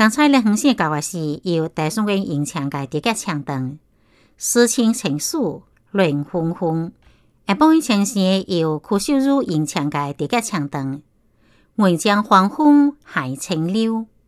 刚才咧红线教的是由大宋嘅演唱嘅第一唱段，诗情情愫乱纷纷。下半一唱是由柯秀如演唱嘅第一唱段，梅江黄昏海清流。